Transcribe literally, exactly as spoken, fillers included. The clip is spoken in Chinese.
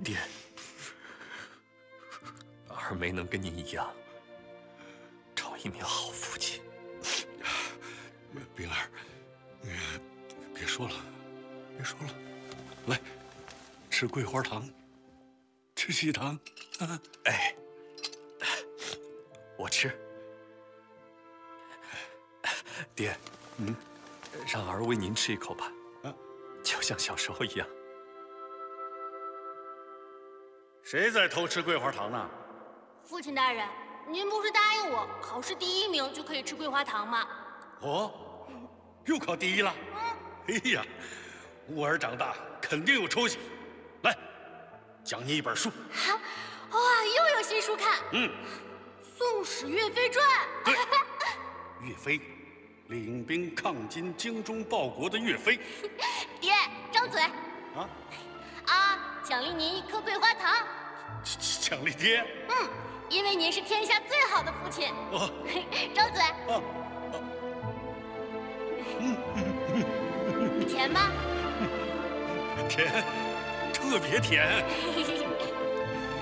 爹，儿没能跟您一样，找一名好父亲。 冰儿，你别说了，别说了，来，吃桂花糖，吃喜糖。啊、 哎，我吃。爹，嗯，让儿喂您吃一口吧，啊，就像小时候一样。 谁在偷吃桂花糖呢？ 父亲大人，您不是答应我，考试第一名就可以吃桂花糖吗？ 哦，又考第一了。嗯。哎呀，吾儿长大肯定有出息。来，讲你一本书。 啊，哇，又有新书看。 嗯， 《宋史岳飞传》。 对，岳飞，领兵抗金、精忠报国的岳飞。 爹，张嘴。 啊。 啊，奖励您一颗桂花糖。 奖励爹。 嗯，因为您是天下最好的父亲。 哦。 张嘴。 啊。嗯。 甜吗？ 甜，特别甜。